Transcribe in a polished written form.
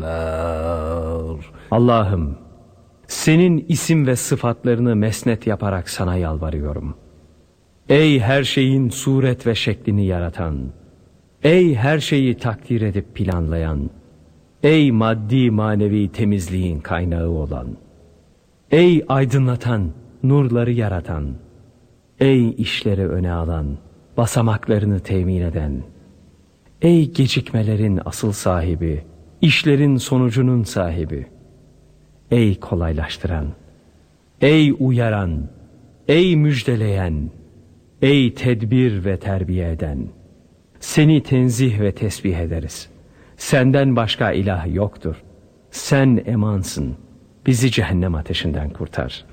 النار. Allah'ım, senin isim ve sıfatlarını mesnet yaparak sana yalvarıyorum. Ey her şeyin suret ve şeklini yaratan, ey her şeyi takdir edip planlayan, ey maddi manevi temizliğin kaynağı olan, ey aydınlatan, nurları yaratan, ey işleri öne alan, basamaklarını temin eden, ey gecikmelerin asıl sahibi, işlerin sonucunun sahibi, ey kolaylaştıran, ey uyaran, ey müjdeleyen, ey tedbir ve terbiye eden, seni tenzih ve tesbih ederiz. Senden başka ilah yoktur. Sen emansın. Bizi cehennem ateşinden kurtar.